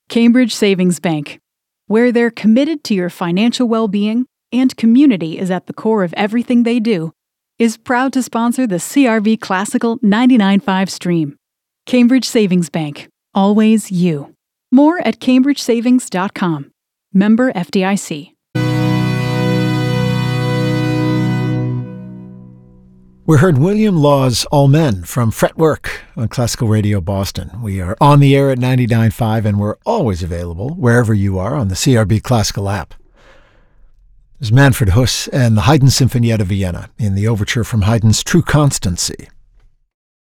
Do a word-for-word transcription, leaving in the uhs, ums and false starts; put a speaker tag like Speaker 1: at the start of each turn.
Speaker 1: Cambridge Savings Bank, where they're committed to your financial well-being and community is at the core of everything they do, is proud to sponsor the C R V Classical ninety-nine point five stream. Cambridge Savings Bank. Always you. More at cambridge savings dot com. Member F D I C.
Speaker 2: We heard William Law's All Men from Fretwork on Classical Radio Boston. We are on the air at ninety-nine point five, and we're always available wherever you are on the C R B Classical app. There's Manfred Huss and the Haydn Sinfonietta Vienna in the overture from Haydn's True Constancy.